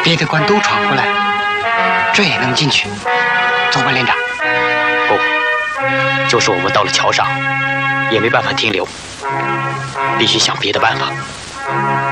别的关都闯过来了，这也能进去？走吧，连长。 不，就是我们到了桥上，也没办法停留，必须想别的办法。